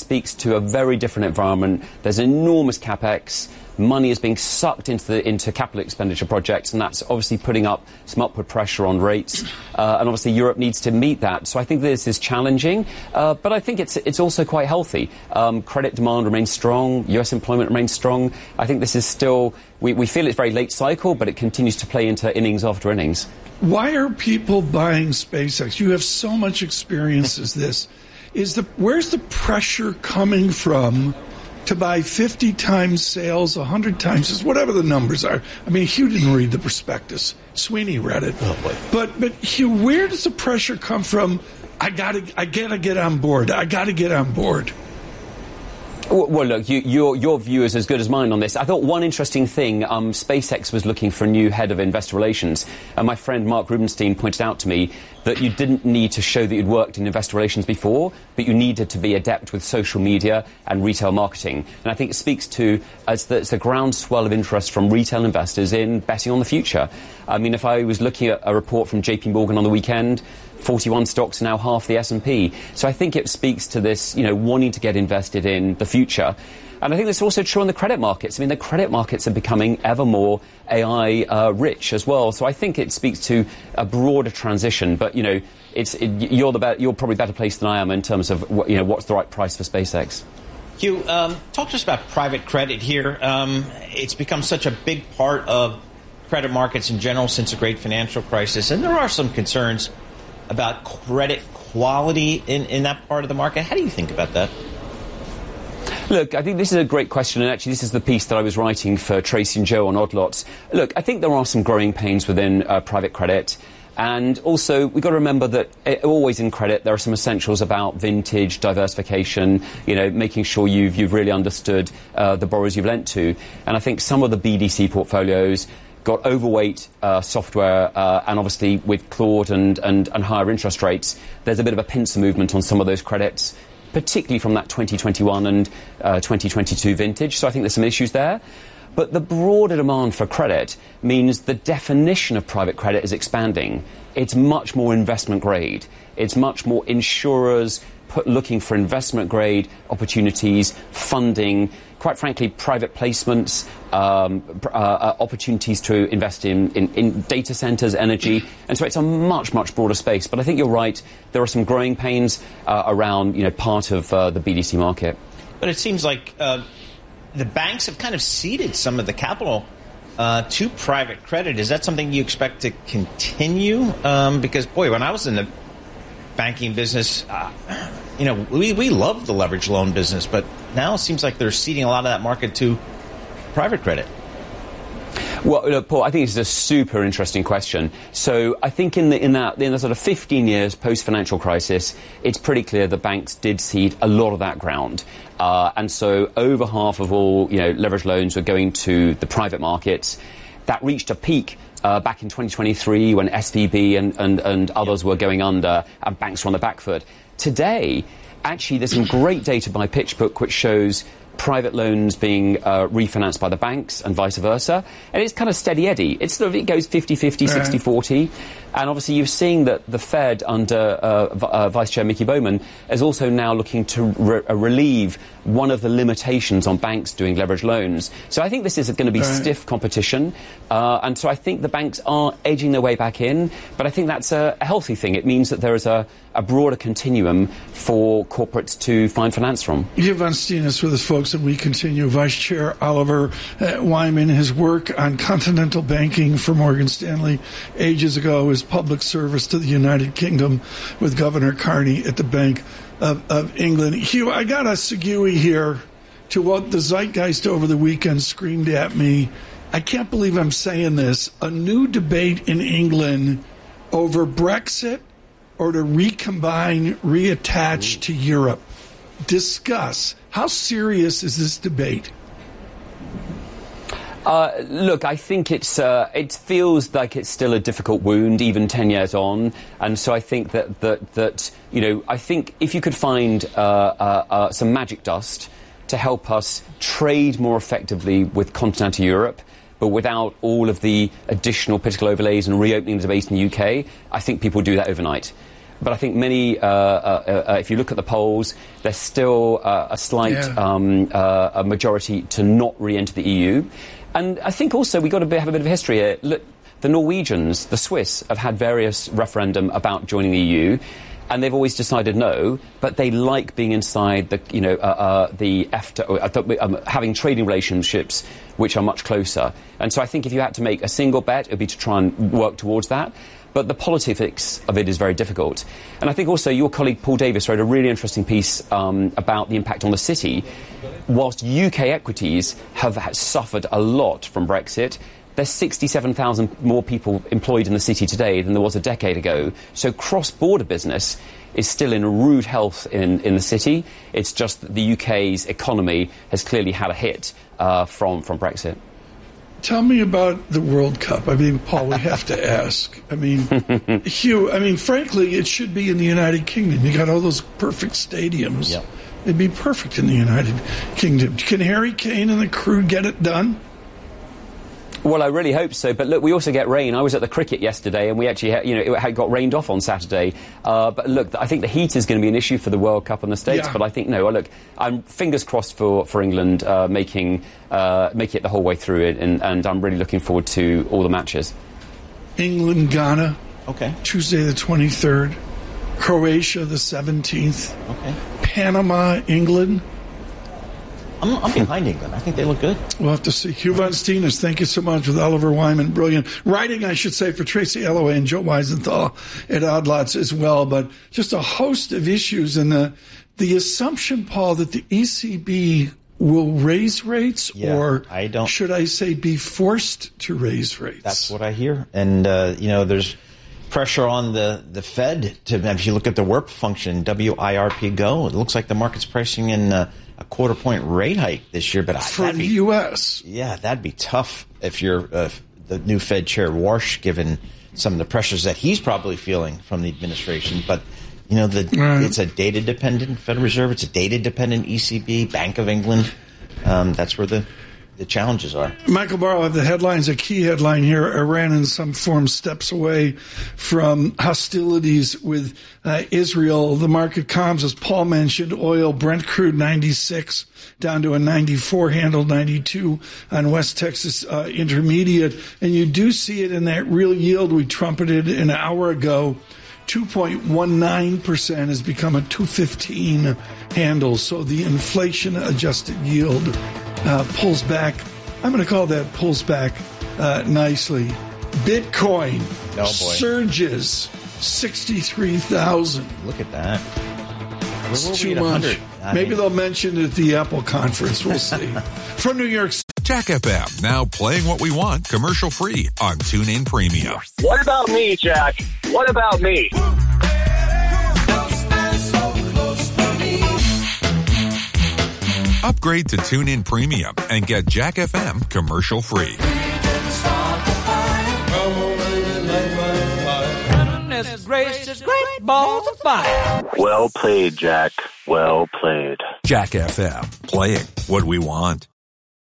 speaks to a very different environment. There's enormous capex. Money is being sucked into capital expenditure projects, and that's obviously putting up some upward pressure on rates. And obviously Europe needs to meet that. So I think this is challenging, but I think it's also quite healthy. Credit demand remains strong. US employment remains strong. I think this is still, we feel it's very late cycle, but it continues to play into innings after innings. Why are people buying SpaceX? You have so much experience as this. Where's the pressure coming from to buy 50 times sales, 100 times, whatever the numbers are? I mean, Hugh didn't read the prospectus. Sweeney read it. Oh, boy. But Hugh, where does the pressure come from? I gotta get on board. I gotta get on board. Well, look, your view is as good as mine on this. I thought one interesting thing, SpaceX was looking for a new head of investor relations, and my friend Mark Rubenstein pointed out to me that you didn't need to show that you'd worked in investor relations before, but you needed to be adept with social media and retail marketing. And I think it speaks to it's the groundswell of interest from retail investors in betting on the future. I mean, if I was looking at a report from JP Morgan on the weekend, 41 stocks are now half the S&P. So I think it speaks to this, wanting to get invested in the future. And I think that's also true on the credit markets. I mean, the credit markets are becoming ever more AI rich as well. So I think it speaks to a broader transition. But, you're probably better placed than I am in terms of, what's the right price for SpaceX. Hugh, talk to us about private credit here. It's become such a big part of credit markets in general since the great financial crisis. And there are some concerns about credit quality in that part of the market. How do you think about that? Look, I think this is a great question, and actually this is the piece that I was writing for Tracy and Joe on Odd Lots. Look, I think there are some growing pains within private credit, and also we've got to remember that always in credit there are some essentials about vintage, diversification, making sure you've really understood the borrowers you've lent to. And I think some of the BDC portfolios got overweight software, and obviously with Claude and higher interest rates, there's a bit of a pincer movement on some of those credits, particularly from that 2021 and 2022 vintage. So I think there's some issues there. But the broader demand for credit means the definition of private credit is expanding. It's much more investment grade. It's much more insurers looking for investment grade opportunities, funding, quite frankly, private placements, opportunities to invest in data centers, energy. And so it's a much, much broader space. But I think you're right. There are some growing pains around, part of the BDC market. But it seems like the banks have kind of ceded some of the capital to private credit. Is that something you expect to continue? Because, boy, when I was in the banking business, we love the leverage loan business, but now it seems like they're ceding a lot of that market to private credit. Well, look, Paul, I think this is a super interesting question. So I think in the sort of 15 years post-financial crisis, it's pretty clear the banks did cede a lot of that ground. And so over half of all, leverage loans were going to the private markets. That reached a peak back in 2023 when SVB and others were going under and banks were on the back foot. Today, actually, there's some great data by PitchBook which shows private loans being refinanced by the banks and vice versa. And it's kind of steady eddy. It goes 50-50, 60-40. And obviously you're seeing that the Fed under Vice Chair Mickey Bowman is also now looking to relieve one of the limitations on banks doing leverage loans. So I think this is going to be stiff competition. And so I think the banks are edging their way back in. But I think that's a healthy thing. It means that there is a broader continuum for corporates to find finance from. Hugh Von Steen is with us, folks, and we continue. Vice Chair Oliver Wyman, his work on continental banking for Morgan Stanley ages ago, his public service to the United Kingdom with Governor Carney at the Bank of England. Hugh, I got a segue here to what the zeitgeist over the weekend screamed at me. I can't believe I'm saying this. A new debate in England over Brexit or to recombine, reattach to Europe. Discuss. How serious is this debate? Look, I think it feels like it's still a difficult wound, even 10 years on. And so I think that I think if you could find some magic dust to help us trade more effectively with continental Europe, but without all of the additional political overlays and reopening the debate in the UK, I think people do that overnight. But I think many, if you look at the polls, there's still a slight a majority to not re-enter the EU. And I think also we've got to have a bit of a history here. Look, the Norwegians, the Swiss, have had various referendum about joining the EU, and they've always decided no, but they like being inside the, the EFTA, having trading relationships which are much closer. And so I think if you had to make a single bet, it would be to try and work towards that. But the politics of it is very difficult. And I think also your colleague Paul Davis wrote a really interesting piece about the impact on the city. Whilst UK equities have suffered a lot from Brexit, there's 67,000 more people employed in the city today than there was a decade ago. So cross-border business is still in rude health in the city. It's just that the UK's economy has clearly had a hit from Brexit. Tell me about the World Cup. I mean, Paul, we have to ask. I mean, Hugh, frankly, it should be in the United Kingdom. You got all those perfect stadiums. Yep. It'd be perfect in the United Kingdom. Can Harry Kane and the crew get it done? Well, I really hope so. But look, we also get rain. I was at the cricket yesterday, and we actually, it got rained off on Saturday. But look, I think the heat is going to be an issue for the World Cup in the States. Yeah. But I think look, I'm fingers crossed for England making it the whole way through it, and I'm really looking forward to all the matches. England, Ghana, Tuesday the 23rd. Croatia the 17th. Panama, England. I'm behind England. I think they look good. We'll have to see. Hugh Von Steenis, thank you so much, with Oliver Wyman. Brilliant. Writing, I should say, for Tracy Alloway and Joe Weisenthal at Odd Lots as well. But just a host of issues. And the assumption, Paul, that the ECB will raise rates, or should I say be forced to raise rates? That's what I hear. And, there's pressure on the Fed to, if you look at the WIRP function, WIRP Go, it looks like the market's pricing in a quarter-point rate hike this year. But for the U.S. Yeah, that'd be tough if you're the new Fed chair, Warsh, given some of the pressures that he's probably feeling from the administration. But, it's a data-dependent Federal Reserve. It's a data-dependent ECB, Bank of England. That's where the challenges are. Michael Barlow of the headlines, a key headline here: Iran in some form steps away from hostilities with Israel. The market calms, as Paul mentioned. Oil, Brent crude 96 down to a 94 handle, 92 on West Texas Intermediate. And you do see it in that real yield we trumpeted an hour ago. 2.19% has become a 2.15 handle. So the inflation-adjusted yield pulls back. I'm going to call that pulls back nicely. Bitcoin surges 63,000. Look at that. It's too much. Maybe they'll mention it at the Apple conference. We'll see. From New York City. Jack FM, now playing what we want commercial-free on TuneIn Premium. What about me, Jack? What about me? Upgrade to TuneIn Premium and get Jack FM commercial-free. Gracious, great balls of fire. Well played, Jack. Well played. Jack FM, playing what we want.